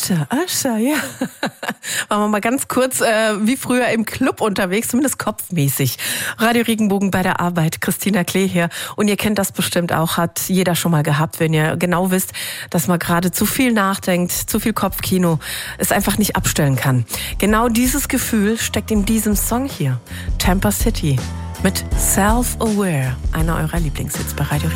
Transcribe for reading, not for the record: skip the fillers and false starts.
Usher, ja. Waren wir mal ganz kurz wie früher im Club unterwegs, zumindest kopfmäßig. Radio Regenbogen bei der Arbeit, Christina Klee hier. Und ihr kennt das bestimmt auch, hat jeder schon mal gehabt, wenn ihr genau wisst, dass man gerade zu viel nachdenkt, zu viel Kopfkino, es einfach nicht abstellen kann. Genau dieses Gefühl steckt in diesem Song hier, Tampa City, mit Self-Aware, einer eurer Lieblingshits bei Radio